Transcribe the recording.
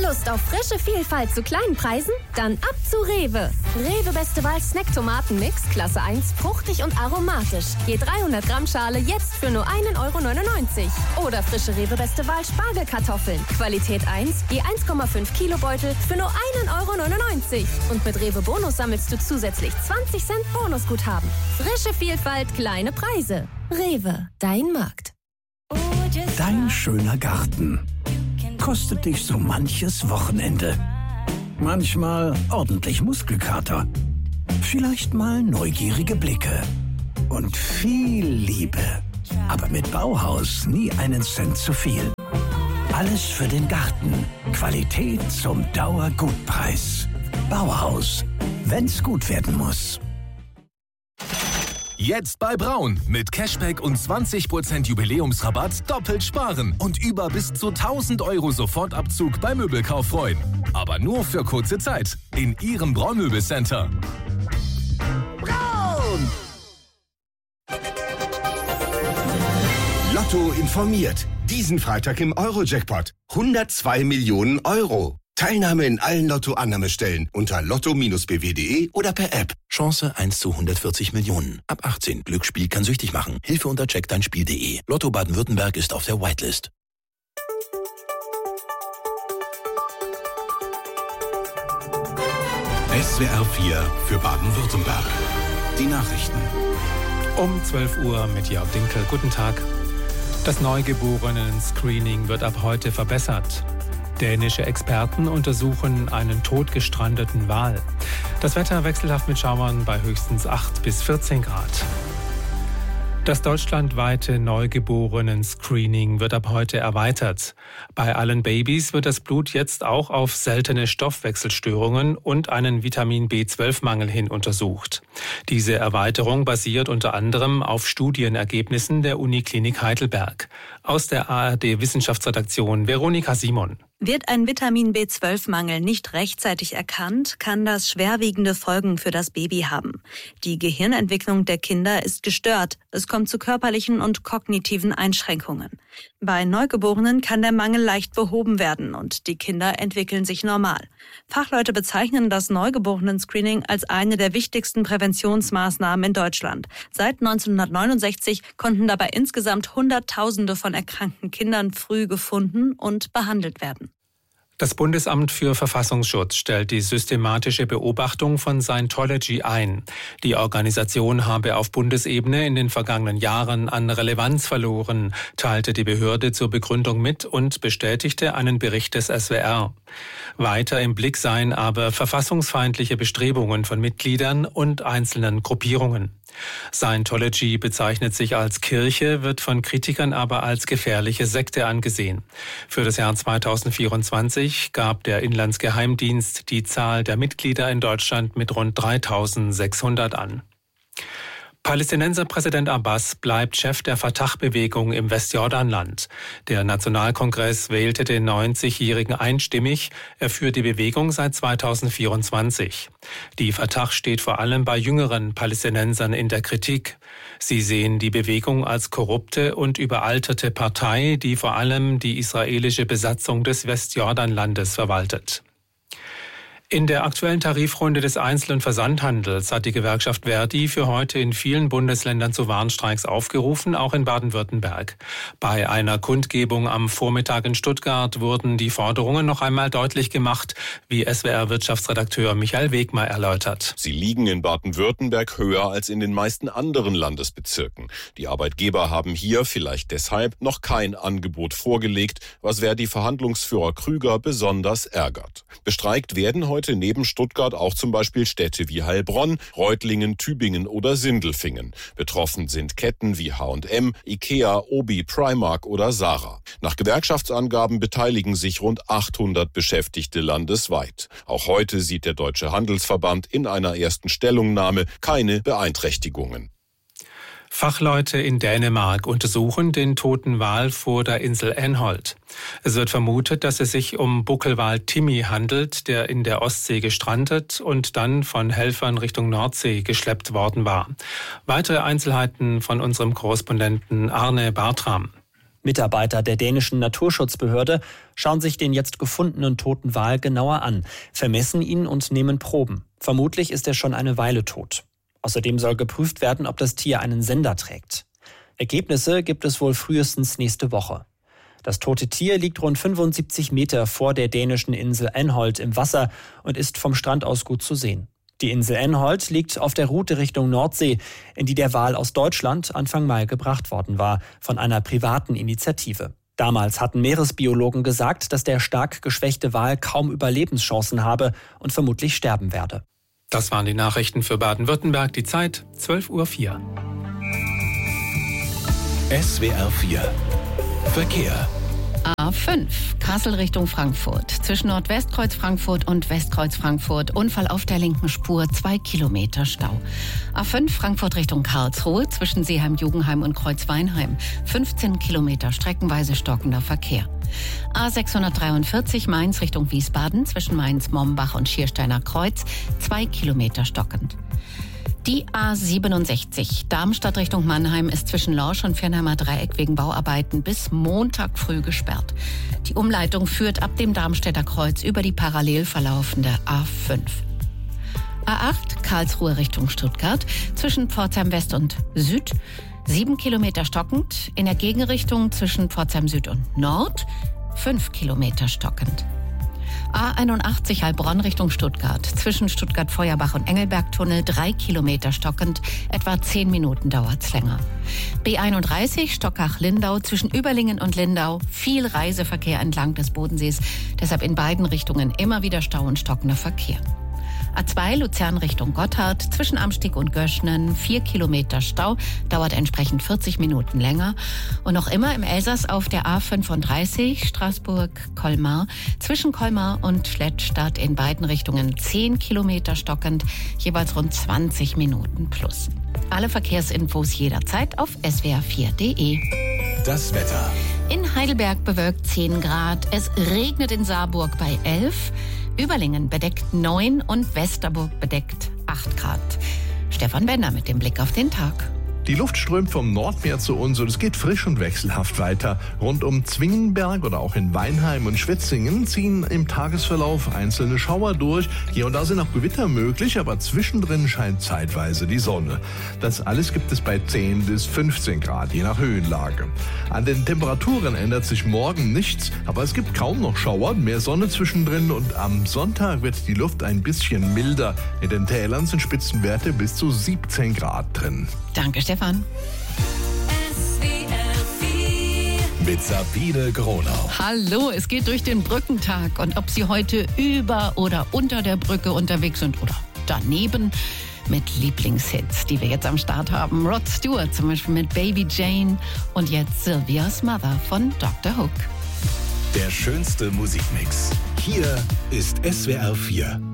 Lust auf frische Vielfalt zu kleinen Preisen? Dann ab zu Rewe. Rewe Beste Wahl Snack-Tomaten-Mix, Klasse 1, fruchtig und aromatisch. Je 300 Gramm Schale jetzt für nur 1,99 €. Oder frische Rewe Beste Wahl Spargelkartoffeln. Qualität 1, je 1,5 Kilo Beutel für nur 1,99 €. Und mit Rewe Bonus sammelst du zusätzlich 20 Cent Bonusguthaben. Frische Vielfalt, kleine Preise. Rewe, dein Markt. Dein schöner Garten kostet dich so manches Wochenende. Manchmal ordentlich Muskelkater. Vielleicht mal neugierige Blicke. Und viel Liebe. Aber mit Bauhaus nie einen Cent zu viel. Alles für den Garten. Qualität zum Dauergutpreis. Bauhaus. Wenn's gut werden muss. Jetzt bei Braun. Mit Cashback und 20% Jubiläumsrabatt doppelt sparen und über bis zu 1.000 € Sofortabzug beim Möbelkauf freuen. Aber nur für kurze Zeit. In Ihrem Braun-Möbelcenter. Braun! Lotto informiert. Diesen Freitag im Euro-Jackpot. 102 Millionen €. Teilnahme in allen Lotto-Annahmestellen unter lotto-bw.de oder per App. Chance 1 zu 140 Millionen. Ab 18. Glücksspiel kann süchtig machen. Hilfe unter checkdeinspiel.de. Lotto Baden-Württemberg ist auf der Whitelist. SWR 4 für Baden-Württemberg. Die Nachrichten. Um 12 Uhr mit Jörg Dinkel. Guten Tag. Das Neugeborenen-Screening wird ab heute verbessert. Dänische Experten untersuchen einen totgestrandeten Wal. Das Wetter wechselhaft mit Schauern bei höchstens 8 bis 14 Grad. Das deutschlandweite Neugeborenen-Screening wird ab heute erweitert. Bei allen Babys wird das Blut jetzt auch auf seltene Stoffwechselstörungen und einen Vitamin B12-Mangel hin untersucht. Diese Erweiterung basiert unter anderem auf Studienergebnissen der Uniklinik Heidelberg. Aus der ARD-Wissenschaftsredaktion Veronika Simon. Wird ein Vitamin B12-Mangel nicht rechtzeitig erkannt, kann das schwerwiegende Folgen für das Baby haben. Die Gehirnentwicklung der Kinder ist gestört. Es kommt zu körperlichen und kognitiven Einschränkungen. Bei Neugeborenen kann der Mangel leicht behoben werden und die Kinder entwickeln sich normal. Fachleute bezeichnen das Neugeborenen-Screening als eine der wichtigsten Präventionsmaßnahmen in Deutschland. Seit 1969 konnten dabei insgesamt Hunderttausende von erkrankten Kindern früh gefunden und behandelt werden. Das Bundesamt für Verfassungsschutz stellt die systematische Beobachtung von Scientology ein. Die Organisation habe auf Bundesebene in den vergangenen Jahren an Relevanz verloren, teilte die Behörde zur Begründung mit und bestätigte einen Bericht des SWR. Weiter im Blick seien aber verfassungsfeindliche Bestrebungen von Mitgliedern und einzelnen Gruppierungen. Scientology bezeichnet sich als Kirche, wird von Kritikern aber als gefährliche Sekte angesehen. Für das Jahr 2024 gab der Inlandsgeheimdienst die Zahl der Mitglieder in Deutschland mit rund 3.600 an. Palästinenser-Präsident Abbas bleibt Chef der Fatah-Bewegung im Westjordanland. Der Nationalkongress wählte den 90-Jährigen einstimmig. Er führt die Bewegung seit 2024. Die Fatah steht vor allem bei jüngeren Palästinensern in der Kritik. Sie sehen die Bewegung als korrupte und überalterte Partei, die vor allem die israelische Besatzung des Westjordanlandes verwaltet. In der aktuellen Tarifrunde des Einzel- und Versandhandels hat die Gewerkschaft Verdi für heute in vielen Bundesländern zu Warnstreiks aufgerufen, auch in Baden-Württemberg. Bei einer Kundgebung am Vormittag in Stuttgart wurden die Forderungen noch einmal deutlich gemacht, wie SWR-Wirtschaftsredakteur Michael Wegmer erläutert. Sie liegen in Baden-Württemberg höher als in den meisten anderen Landesbezirken. Die Arbeitgeber haben hier vielleicht deshalb noch kein Angebot vorgelegt, was Verdi-Verhandlungsführer Krüger besonders ärgert. Bestreikt werden heute neben Stuttgart auch zum Beispiel Städte wie Heilbronn, Reutlingen, Tübingen oder Sindelfingen. Betroffen sind Ketten wie H&M, Ikea, Obi, Primark oder Zara. Nach Gewerkschaftsangaben beteiligen sich rund 800 Beschäftigte landesweit. Auch heute sieht der Deutsche Handelsverband in einer ersten Stellungnahme keine Beeinträchtigungen. Fachleute in Dänemark untersuchen den toten Wal vor der Insel Anholt. Es wird vermutet, dass es sich um Buckelwal Timmy handelt, der in der Ostsee gestrandet und dann von Helfern Richtung Nordsee geschleppt worden war. Weitere Einzelheiten von unserem Korrespondenten Arne Bartram. Mitarbeiter der dänischen Naturschutzbehörde schauen sich den jetzt gefundenen toten Wal genauer an, vermessen ihn und nehmen Proben. Vermutlich ist er schon eine Weile tot. Außerdem soll geprüft werden, ob das Tier einen Sender trägt. Ergebnisse gibt es wohl frühestens nächste Woche. Das tote Tier liegt rund 75 Meter vor der dänischen Insel Anholt im Wasser und ist vom Strand aus gut zu sehen. Die Insel Anholt liegt auf der Route Richtung Nordsee, in die der Wal aus Deutschland Anfang Mai gebracht worden war, von einer privaten Initiative. Damals hatten Meeresbiologen gesagt, dass der stark geschwächte Wal kaum Überlebenschancen habe und vermutlich sterben werde. Das waren die Nachrichten für Baden-Württemberg. Die Zeit 12:04 Uhr. SWR 4 Verkehr. A5, Kassel Richtung Frankfurt. Zwischen Nordwestkreuz Frankfurt und Westkreuz Frankfurt. Unfall auf der linken Spur, 2 Kilometer Stau. A5, Frankfurt Richtung Karlsruhe. Zwischen Seeheim-Jugenheim und Kreuzweinheim. 15 Kilometer streckenweise stockender Verkehr. A643, Mainz Richtung Wiesbaden. Zwischen Mainz-Mombach und Schiersteiner Kreuz. 2 Kilometer stockend. Die A67 Darmstadt Richtung Mannheim ist zwischen Lorsch und Viernheimer Dreieck wegen Bauarbeiten bis Montag früh gesperrt. Die Umleitung führt ab dem Darmstädter Kreuz über die parallel verlaufende A5. A8 Karlsruhe Richtung Stuttgart zwischen Pforzheim West und Süd. 7 Kilometer stockend. In der Gegenrichtung zwischen Pforzheim Süd und Nord 5 Kilometer stockend. A81 Heilbronn Richtung Stuttgart. Zwischen Stuttgart-Feuerbach und Engelbergtunnel 3 Kilometer stockend. Etwa 10 Minuten dauert's länger. B31 Stockach-Lindau. Zwischen Überlingen und Lindau viel Reiseverkehr entlang des Bodensees. Deshalb in beiden Richtungen immer wieder Stau und stockender Verkehr. A2 Luzern Richtung Gotthard, zwischen Amstieg und Göschnen 4 Kilometer Stau, dauert entsprechend 40 Minuten länger. Und noch immer im Elsass auf der A35 Straßburg-Colmar, zwischen Colmar und Schlettstadt in beiden Richtungen 10 Kilometer stockend, jeweils rund 20 Minuten plus. Alle Verkehrsinfos jederzeit auf swr4.de. Das Wetter. In Heidelberg bewölkt 10 Grad, es regnet in Saarburg bei 11, Überlingen bedeckt 9 und Westerburg bedeckt 8 Grad. Stefan Bender mit dem Blick auf den Tag. Die Luft strömt vom Nordmeer zu uns und es geht frisch und wechselhaft weiter. Rund um Zwingenberg oder auch in Weinheim und Schwetzingen ziehen im Tagesverlauf einzelne Schauer durch. Hier und da sind auch Gewitter möglich, aber zwischendrin scheint zeitweise die Sonne. Das alles gibt es bei 10 bis 15 Grad, je nach Höhenlage. An den Temperaturen ändert sich morgen nichts, aber es gibt kaum noch Schauer, mehr Sonne zwischendrin und am Sonntag wird die Luft ein bisschen milder. In den Tälern sind Spitzenwerte bis zu 17 Grad drin. Danke, Stefan. Mit Sabine Gronau. Hallo, es geht durch den Brückentag. Und ob Sie heute über oder unter der Brücke unterwegs sind oder daneben, mit Lieblingshits, die wir jetzt am Start haben. Rod Stewart zum Beispiel mit Baby Jane und jetzt Sylvia's Mother von Dr. Hook. Der schönste Musikmix. Hier ist SWR 4.